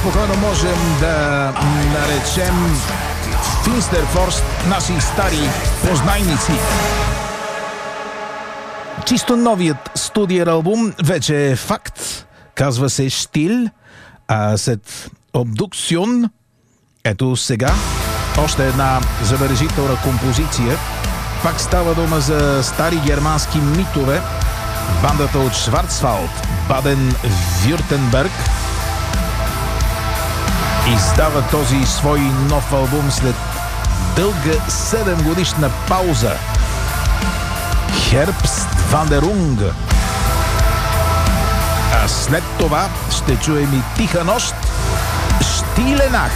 спокойно можем да наречем Финстерфорст наши стари познайници. Чисто новият студиен албум вече е факт. Казва се Штил, а след Обдукцион, ето сега, още една забележителна композиция. Пак става дума за стари германски митове. Бандата от Шварцвалд, Баден-Вюртенберг, издава този свой нов албум след дълга 7-годишна пауза. Herbstwanderung. А след това ще чуем и Тиха нощ, Stille Nacht.